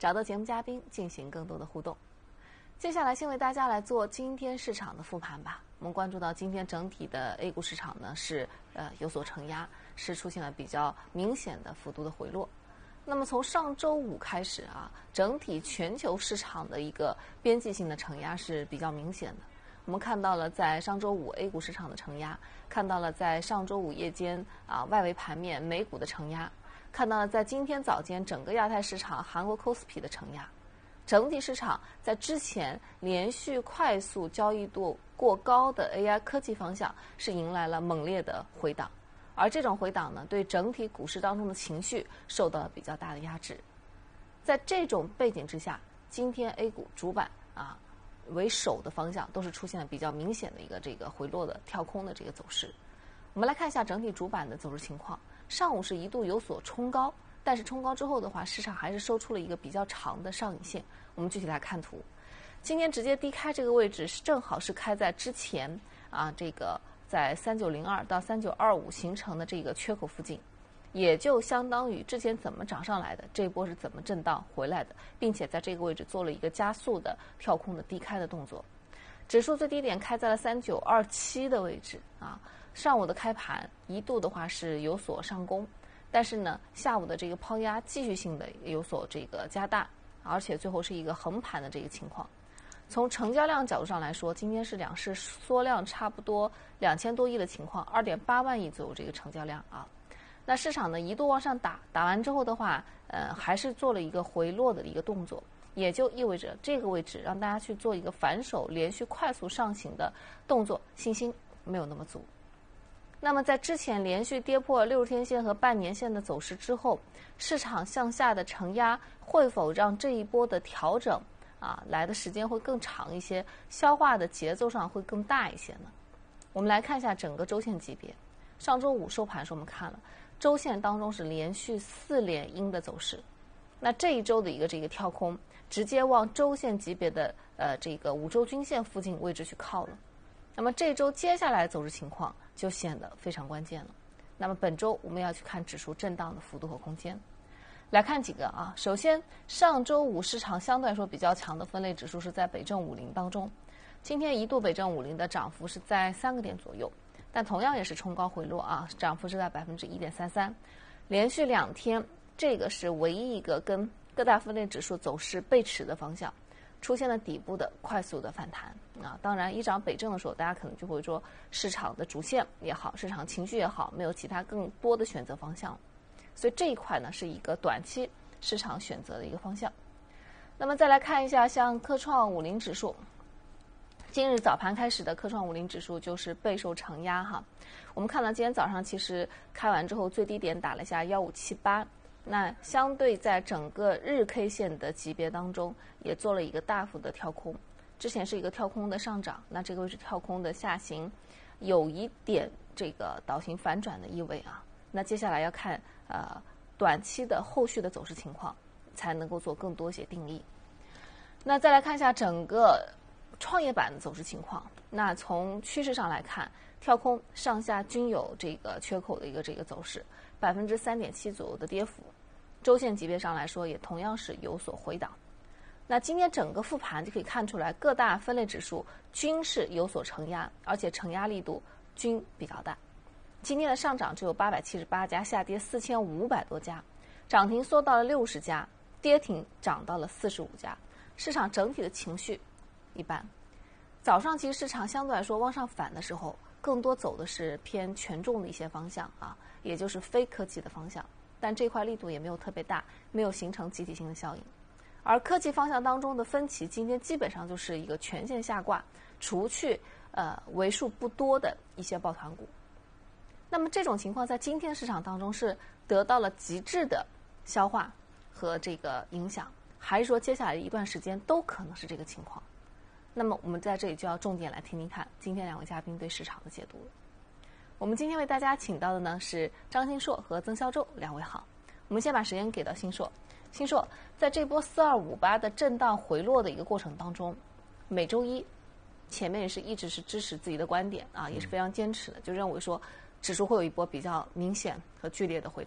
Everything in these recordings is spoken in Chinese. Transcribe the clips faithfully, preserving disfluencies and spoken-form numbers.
找到节目嘉宾进行更多的互动。接下来先为大家来做今天市场的复盘吧。我们关注到今天整体的 A 股市场呢是呃有所承压，是出现了比较明显的幅度的回落。那么从上周五开始啊，整体全球市场的一个边际性的承压是比较明显的。我们看到了在上周五 A 股市场的承压，看到了在上周五夜间啊外围盘面美股的承压，看到了在今天早间整个亚太市场韩国 Kospi 的承压。整体市场在之前连续快速交易度过高的 A I 科技方向是迎来了猛烈的回档，而这种回档呢，对整体股市当中的情绪受到了比较大的压制。在这种背景之下，今天 A 股主板啊为首的方向都是出现了比较明显的一个这个回落的跳空的这个走势。我们来看一下整体主板的走势情况，上午是一度有所冲高，但是冲高之后的话，市场还是收出了一个比较长的上影线。我们具体来看图，今天直接低开这个位置是正好是开在之前啊这个在三九零二到三九二五形成的这个缺口附近，也就相当于之前怎么涨上来的，这一波是怎么震荡回来的，并且在这个位置做了一个加速的跳空的低开的动作。指数最低点开在了三九二七的位置啊，上午的开盘一度的话是有所上攻。但是呢，下午的这个抛压继续性的有所这个加大，而且最后是一个横盘的这个情况。从成交量角度上来说，今天是两市缩量差不多两千多亿的情况，二点八万亿左右这个成交量啊。那市场呢一度往上打，打完之后的话，呃，还是做了一个回落的一个动作，也就意味着这个位置让大家去做一个反手连续快速上行的动作，信心没有那么足。那么在之前连续跌破六十天线和半年线的走势之后，市场向下的承压会否让这一波的调整啊来的时间会更长一些，消化的节奏上会更大一些呢？我们来看一下整个周线级别。上周五收盘时我们看了周线当中是连续四连阴的走势，那这一周的一个这个跳空直接往周线级别的呃这个五周均线附近位置去靠了。那么这周接下来的走势情况就显得非常关键了。那么本周我们要去看指数震荡的幅度和空间。来看几个啊，首先上周五市场相对来说比较强的分类指数是在北证五零当中，今天一度北证五零的涨幅是在三个点左右，但同样也是冲高回落啊，涨幅是在百分之一点三三，连续两天这个是唯一一个跟各大分类指数走势背驰的方向。出现了底部的快速的反弹啊！当然，一涨北证的时候，大家可能就会说，市场的主线也好，市场情绪也好，没有其他更多的选择方向，所以这一块呢是一个短期市场选择的一个方向。那么再来看一下，像科创五零指数，今日早盘开始的科创五零指数就是备受承压哈。我们看到今天早上其实开完之后，最低点打了一下一五七八。那相对在整个日 K 线的级别当中，也做了一个大幅的跳空。之前是一个跳空的上涨，那这个位置跳空的下行，有一点这个倒行反转的意味啊。那接下来要看呃短期的后续的走势情况，才能够做更多一些定义。那再来看一下整个创业板的走势情况。那从趋势上来看，跳空上下均有这个缺口的一个这个走势，百分之三点七左右的跌幅。周线级别上来说，也同样是有所回档。那今天整个复盘就可以看出来，各大分类指数均是有所承压，而且承压力度均比较大。今天的上涨只有八百七十八家，下跌四千五百多家，涨停缩到了六十家，跌停涨到了四十五家。市场整体的情绪一般。早上其实市场相对来说往上反的时候，更多走的是偏权重的一些方向啊，也就是非科技的方向，但这块力度也没有特别大，没有形成集体性的效应。而科技方向当中的分歧，今天基本上就是一个全线下挂，除去呃为数不多的一些抱团股。那么这种情况在今天市场当中是得到了极致的消化和这个影响，还是说接下来一段时间都可能是这个情况？那么我们在这里就要重点来听听看今天两位嘉宾对市场的解读了。我们今天为大家请到的呢是张新硕和曾肖周两位好。我们先把时间给到新硕。新硕，在这波四二五八的震荡回落的一个过程当中，每周一前面也是一直是支持自己的观点啊，也是非常坚持的，就认为说指数会有一波比较明显和剧烈的回档。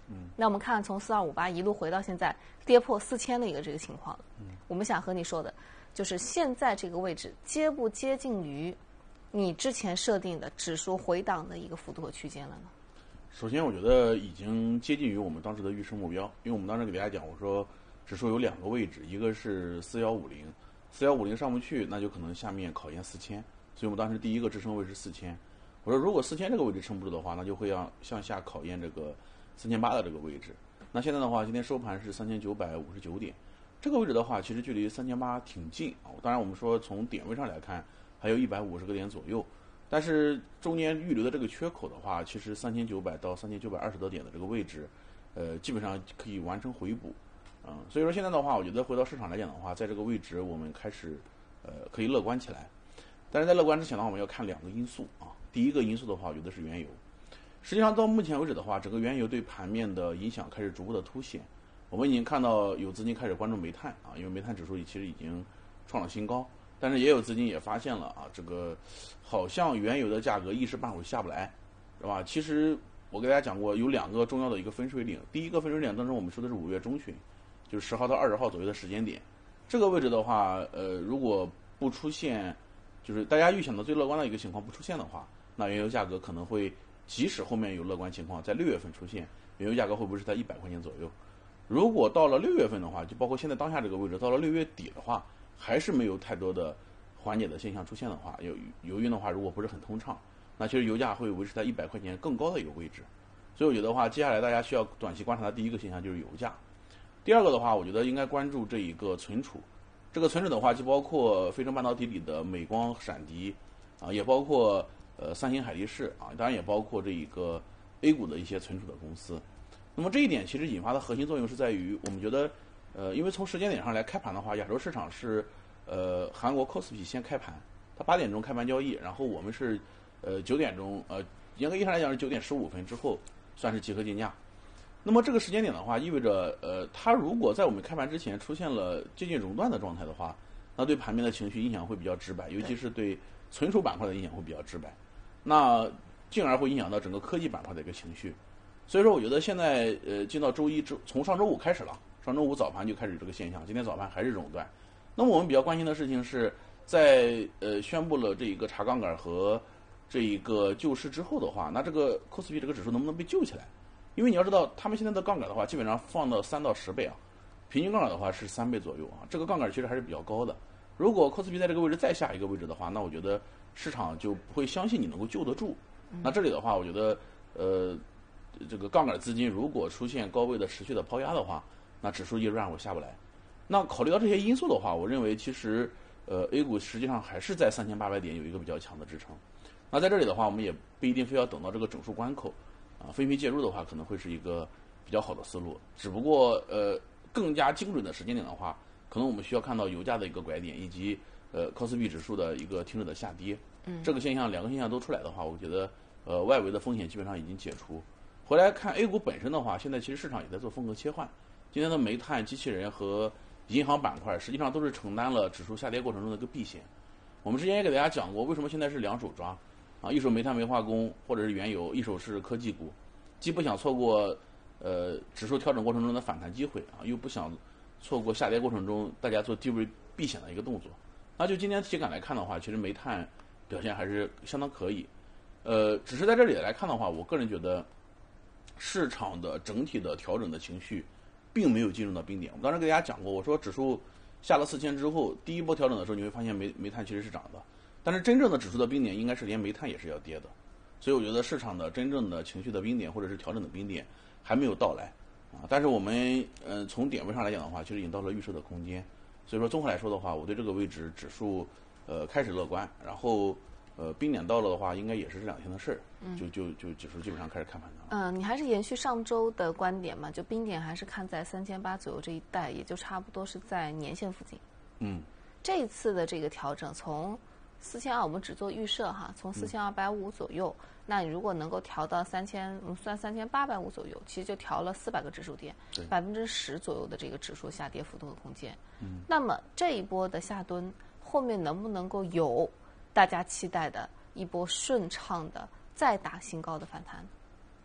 嗯，那我们看从四二五八一路回到现在跌破四千的一个这个情况，嗯，我们想和你说的，就是现在这个位置接不接近于你之前设定的指数回档的一个幅度和区间了呢？ 首先，我觉得已经接近于我们当时的预设目标，因为我们当时给大家讲，我说指数有两个位置，一个是四幺五零，四幺五零上不去，那就可能下面考验四千，所以我们当时第一个支撑位是四千。我说如果四千这个位置撑不住的话，那就会要向下考验这个三千八的这个位置。那现在的话，今天收盘是三千九百五十九点，这个位置的话，其实距离三千八挺近啊。当然，我们说从点位上来看，还有一百五十个点左右。但是中间预留的这个缺口的话，其实三千九百到三千九百二十多点的这个位置，呃，基本上可以完成回补，嗯，所以说现在的话，我觉得回到市场来讲的话，在这个位置我们开始，呃，可以乐观起来。但是在乐观之前的话，我们要看两个因素啊。第一个因素的话，我觉得是原油。实际上到目前为止的话，整个原油对盘面的影响开始逐步的凸显。我们已经看到有资金开始关注煤炭啊，因为煤炭指数其实已经创了新高。但是也有资金也发现了啊，这个好像原油的价格一时半会儿下不来，是吧？其实我给大家讲过，有两个重要的一个分水岭。第一个分水岭当中，我们说的是五月中旬，就是十号到二十号左右的时间点。这个位置的话，呃，如果不出现，就是大家预想的最乐观的一个情况不出现的话，那原油价格可能会，即使后面有乐观情况，在六月份出现，原油价格会不会是在一百块钱左右？如果到了六月份的话，就包括现在当下这个位置，到了六月底的话，还是没有太多的缓解的现象出现的话，油油运的话如果不是很通畅，那其实油价会维持在一百块钱更高的一个位置。所以我觉得的话，接下来大家需要短期观察的第一个现象就是油价。第二个的话，我觉得应该关注这一个存储。这个存储的话，就包括飞升半导体里的美光、闪迪啊，也包括呃三星、海力士啊，当然也包括这一个 A 股的一些存储的公司。那么这一点其实引发的核心作用是在于，我们觉得。呃，因为从时间点上来开盘的话，亚洲市场是，呃，韩国 K O S P I 先开盘，它八点钟开盘交易，然后我们是，呃，九点钟，呃，严格意义上来讲是九点十五分之后算是集合竞价。那么这个时间点的话，意味着，呃，它如果在我们开盘之前出现了接近熔断的状态的话，那对盘面的情绪影响会比较直白，尤其是对存储板块的影响会比较直白，那进而会影响到整个科技板块的一个情绪。所以说，我觉得现在，呃，进到周一之，从上周五开始了。上周五早盘就开始有这个现象，今天早盘还是熔断。那么我们比较关心的事情是在呃宣布了这一个查杠杆和这一个救市之后的话，那这个 K O S P I 这个指数能不能被救起来？因为你要知道，他们现在的杠杆的话，基本上放到三到十倍啊，平均杠杆的话是三倍左右啊，这个杠杆其实还是比较高的。如果 K O S P I 在这个位置再下一个位置的话，那我觉得市场就不会相信你能够救得住。那这里的话，我觉得呃这个杠杆资金如果出现高位的持续的抛压的话，那指数一然会下不来。那考虑到这些因素的话，我认为其实呃 A 股实际上还是在三千八百点有一个比较强的支撑。那在这里的话，我们也不一定非要等到这个整数关口啊，分批介入的话，可能会是一个比较好的思路。只不过呃更加精准的时间点的话，可能我们需要看到油价的一个拐点，以及呃 K O S P I 指数的一个停止的下跌。嗯，这个现象两个现象都出来的话，我觉得呃外围的风险基本上已经解除。回来看 A 股本身的话，现在其实市场也在做风格切换。今天的煤炭、机器人和银行板块实际上都是承担了指数下跌过程中的一个避险。我们之前也给大家讲过，为什么现在是两手抓啊？一手煤炭、煤化工或者是原油，一手是科技股，既不想错过呃指数调整过程中的反弹机会啊，又不想错过下跌过程中大家做低位避险的一个动作。那就今天体感来看的话，其实煤炭表现还是相当可以。呃，只是在这里来看的话，我个人觉得市场的整体的调整的情绪并没有进入到冰点。我当时给大家讲过，我说指数下了四千之后，第一波调整的时候，你会发现煤煤炭其实是涨的，但是真正的指数的冰点应该是连煤炭也是要跌的。所以我觉得市场的真正的情绪的冰点或者是调整的冰点还没有到来啊。但是我们嗯、呃、从点位上来讲的话，其实已经到了预设的空间。所以说综合来说的话，我对这个位置指数呃开始乐观，然后呃冰点到了的话，应该也是这两天的事儿，就就就指数基本上开始看盘的。 嗯、呃，你还是延续上周的观点嘛？就冰点还是看在三千八左右这一带，也就差不多是在年线附近。 嗯， 这一次的这个调整从四千二，我们只做预设哈，从四千二百五左右，嗯、那你如果能够调到三千，我们算三千八百五左右，其实就调了四百个指数点，百分之十左右的这个指数下跌幅度的空间。嗯，那么这一波的下蹲，后面能不能够有大家期待的一波顺畅的再打新高的反弹？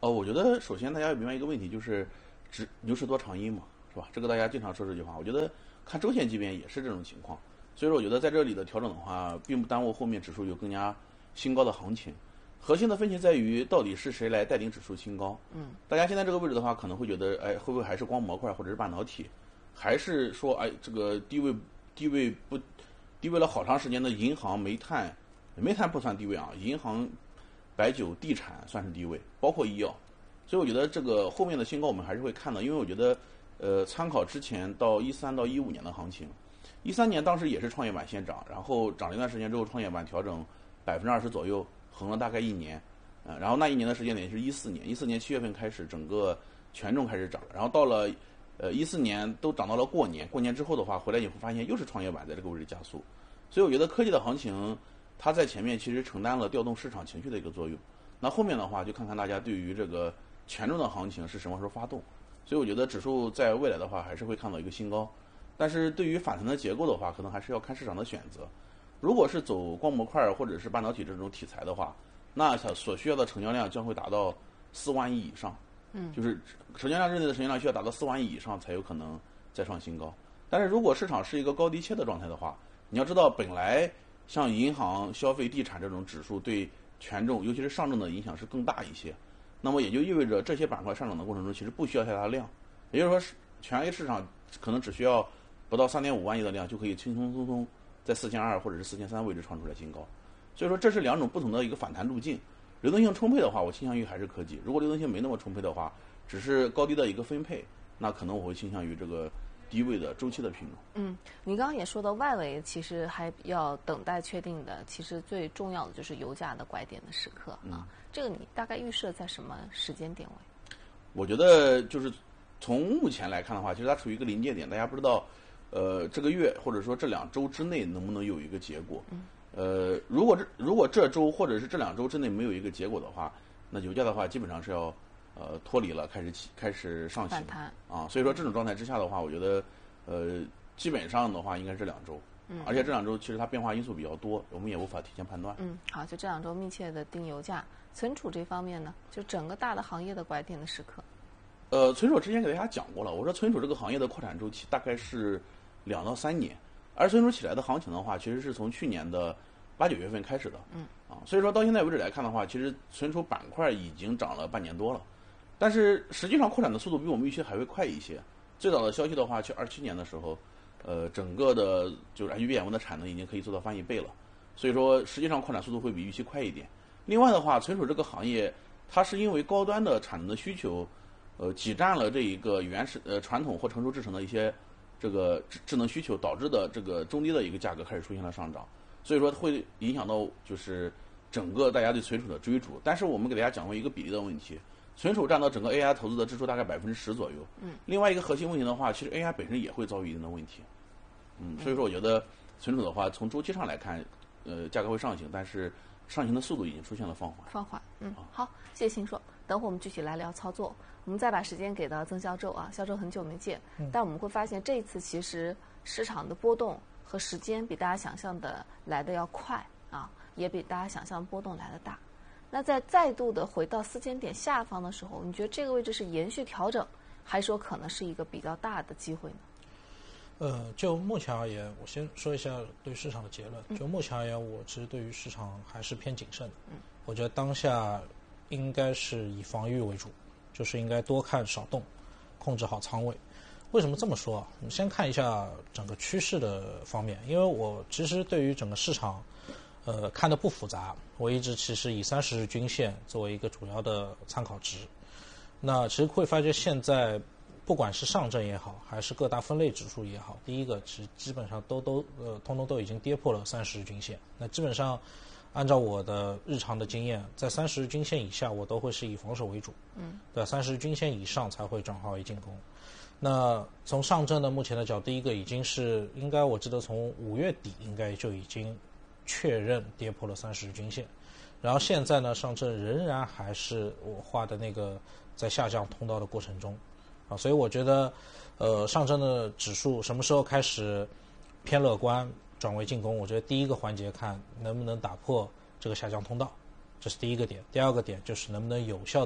哦，我觉得首先大家要明白一个问题，就是只牛市多长阴嘛，是吧？这个大家经常说这句话。我觉得看周线级别也是这种情况，所以说我觉得在这里的调整的话，并不耽误后面指数有更加新高的行情。核心的分歧在于到底是谁来带领指数新高。 嗯， 大家现在这个位置的话，可能会觉得，哎，会不会还是光模块或者是半导体，还是说，哎，这个低位低位不低位了好长时间的银行、煤炭，煤炭不算低位啊，银行。白酒、地产算是低位，包括医药，所以我觉得这个后面的新高我们还是会看到，因为我觉得，呃，参考之前到一三到一五年的行情，一三年当时也是创业板先涨，然后涨了一段时间之后，创业板调整百分之二十左右，横了大概一年，呃，然后那一年的时间点是一四年，一四年七月份开始整个权重开始涨，然后到了呃一四年都涨到了过年，过年之后的话回来你会发现又是创业板在这个位置加速，所以我觉得科技的行情。它在前面其实承担了调动市场情绪的一个作用，那后面的话就看看大家对于这个权重的行情是什么时候发动，所以我觉得指数在未来的话还是会看到一个新高，但是对于反弹的结构的话，可能还是要看市场的选择。如果是走光模块或者是半导体这种题材的话，那所需要的成交量将会达到四万亿以上， 嗯， 就是成交量日内的成交量需要达到四万亿以上才有可能再创新高。但是如果市场是一个高低切的状态的话，你要知道本来。像银行、消费、地产这种指数对权重，尤其是上证的影响是更大一些。那么也就意味着这些板块上涨的过程中，其实不需要太大的量。也就是说，全 A 市场可能只需要不到三点五万亿的量，就可以轻轻松松在四千二或者是四千三位置创出来新高。所以说，这是两种不同的一个反弹路径。流动性充沛的话，我倾向于还是科技；如果流动性没那么充沛的话，只是高低的一个分配，那可能我会倾向于这个。低位的周期的品种。 嗯，你刚刚也说到外围，其实还要等待确定的。其实最重要的就是油价的拐点的时刻啊。嗯、这个你大概预设在什么时间点位？ 我觉得就是从目前来看的话，其实它处于一个临界点，大家不知道，呃，这个月或者说这两周之内能不能有一个结果。 嗯。 呃，如果这如果这周或者是这两周之内没有一个结果的话，那油价的话基本上是要。呃，脱离了，开始起开始上行啊，所以说这种状态之下的话，我觉得，呃，基本上的话应该是两周， 嗯， 而且这两周其实它变化因素比较多，我们也无法提前判断。 嗯，好，就这两周密切的盯油价，存储这方面呢，就整个大的行业的拐点的时刻。 呃，存储之前给大家讲过了，我说存储这个行业的扩产周期大概是两到三年，而存储起来的行情的话，其实是从去年的八九月份开始的， 嗯， 啊，所以说到现在为止来看的话，其实存储板块已经涨了半年多了。但是实际上扩展的速度比我们预期还会快一些。最早的消息的话，去二七年的时候，呃，整个的就是 I G B M 的产能已经可以做到翻一倍了。所以说，实际上扩展速度会比预期快一点。另外的话，存储这个行业，它是因为高端的产能的需求，呃，挤占了这一个原始呃传统或成熟制成的一些这个智智能需求，导致的这个中低的一个价格开始出现了上涨。所以说会影响到就是整个大家对存储的追逐。但是我们给大家讲过一个比例的问题。存储占到整个 A I 投资的支出大概百分之十左右。 嗯。 另外一个核心问题的话，其实 A I 本身也会遭遇一定的问题。嗯，所以说我觉得存储的话，从周期上来看，呃，价格会上行，但是上行的速度已经出现了放缓。 放缓。嗯，好，谢谢新硕。等会儿我们具体来聊操作。我们再把时间给到曾销售啊，销售很久没见，嗯、但我们会发现这一次其实市场的波动和时间比大家想象的来的要快啊，也比大家想象波动来的大。那在再度的回到四千点下方的时候，你觉得这个位置是延续调整，还是说可能是一个比较大的机会呢？ 呃，就目前而言，我先说一下对市场的结论。 嗯、 就目前而言，我其实对于市场还是偏谨慎的。 嗯， 我觉得当下应该是以防御为主，就是应该多看少动，控制好仓位。为什么这么说啊？我们先看一下整个趋势的方面，因为我其实对于整个市场。呃，看的不复杂，我一直其实以三十日均线作为一个主要的参考值。那其实会发觉现在不管是上证也好，还是各大分类指数也好，第一个其实基本上都都呃通通都已经跌破了三十日均线。那基本上按照我的日常的经验，在三十日均线以下，我都会是以防守为主。 嗯， 对，三十日均线以上才会转化为进攻。那从上证的目前的角度，第一个已经是应该我记得从五月底应该就已经。确认跌破了三十日均线，然后现在呢，上证仍然还是我画的那个在下降通道的过程中，啊，所以我觉得，呃，上证的指数什么时候开始偏乐观转为进攻？我觉得第一个环节看能不能打破这个下降通道，这是第一个点。第二个点就是能不能有效的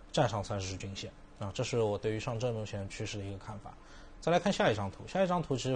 站上三十日均线啊，这是我对于上证目前趋势的一个看法。再来看下一张图，下一张图其实